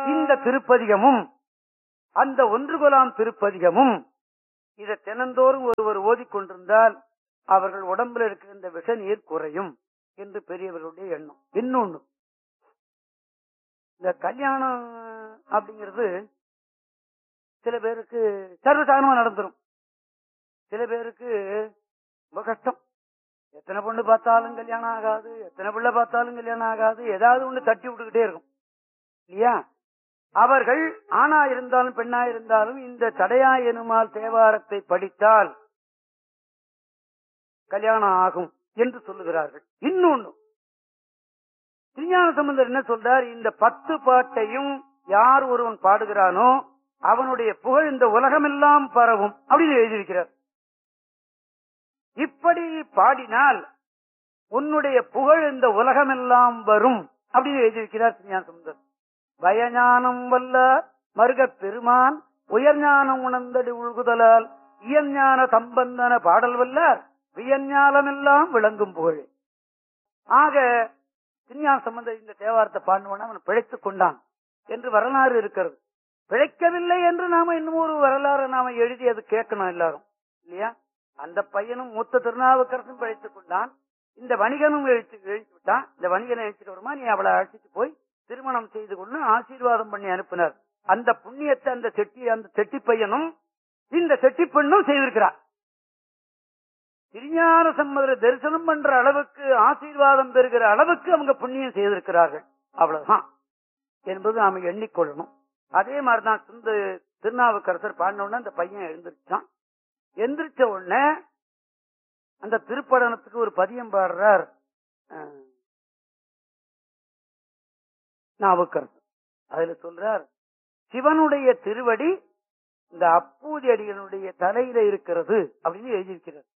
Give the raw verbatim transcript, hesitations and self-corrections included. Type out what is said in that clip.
இந்த திருப்பதிகமும் அந்த ஒன்று கொலாம் திருப்பதிகமும் இதை தினந்தோறும் ஒருவர் ஓதிக்கொண்டிருந்தால் அவர்கள் உடம்புல இருக்கிற இந்த விஷ நீர் குறையும் என்று பெரியவர்களுடைய எண்ணம். இன்னொன்னு, இந்த கல்யாணம் அப்படிங்கிறது சில பேருக்கு சர்வசாதாரணமா நடந்துரும், சில பேருக்கு ரொம்ப கஷ்டம். எத்தனை பொண்ணு பார்த்தாலும் கல்யாணம் ஆகாது, எத்தனை பிள்ளை பார்த்தாலும் கல்யாணம் ஆகாது, ஏதாவது ஒண்ணு தட்டி விட்டுக்கிட்டே இருக்கும் இல்லையா? அவர்கள் ஆணா இருந்தாலும் பெண்ணா இருந்தாலும் இந்த தடையா எனுமால் தேவாரத்தை படித்தால் கல்யாணம் ஆகும் என்று சொல்லுகிறார்கள். இன்னொன்னு, திருஞான சம்பந்தர் என்ன சொல்றார், இந்த பத்து பாட்டையும் யார் ஒருவன் பாடுகிறானோ அவனுடைய புகழ் இந்த உலகமெல்லாம் பரவும் அப்படின்னு எழுதியிருக்கிறார். இப்படி பாடினால் உன்னுடைய புகழ் இந்த உலகமெல்லாம் வரும் அப்படின்னு எழுதியிருக்கிறார் திருஞான சம்பந்தர். பயஞானம் வல்ல மருகப் பெருமான் உயர்ஞானம் உணர்ந்தடி உள்குதலால் இயஞ்ஞான சம்பந்தன பாடல் வல்லார் வியஞ்ஞானமெல்லாம் விளங்கும் புகழ். ஆக திருஞான சம்பந்தர் இந்த தேவாரத்தை பாடுவான் அவன் பிழைத்துக் கொண்டான் என்று வரலாறு இருக்கிறது. பிழைக்கவில்லை என்று நாம இன்னும் ஒரு வரலாறு நாம எழுதி அது கேட்கணும் எல்லாரும் இல்லையா? அந்த பையனும் மூத்த திருநாவுக்கரசும் பிழைத்துக் கொண்டான், இந்த வணிகனும் எழுத்து எழுத்து விட்டான். இந்த வணிகனை எழுச்சிட்டு வருமா, நீ அவளை அழைச்சிட்டு போய் திருமணம் செய்து கொண்டு ஆசீர்வாதம் பண்ணி அனுப்பினார். அந்த புண்ணியத்தை அந்த செட்டி அந்த செட்டி பையனும் இந்த செட்டி பெண்ணும் செய்திருக்கிறார். திருஞான சம்பந்தர் தரிசனம் பண்ற அளவுக்கு ஆசீர்வாதம் பெறுகிற அளவுக்கு அவங்க புண்ணியம் செய்திருக்கிறார்கள். அவ்வளவுதான் என்பது நாம எண்ணிக்கொள்ளணும். அதே மாதிரிதான் சுந்த திருநாவுக்கரசர் பாடின உடனே அந்த பையன் எழுந்திருச்சான். எந்திரிச்ச உடனே அந்த திருப்படனத்துக்கு ஒரு பதியம் பாடுறார் நாவுக்கரசர். அதுல சொல்றார், சிவனுடைய திருவடி இந்த அப்பூதி அடிகளுடைய தலையில இருக்கிறது அப்படின்னு எழுதியிருக்கிறார்.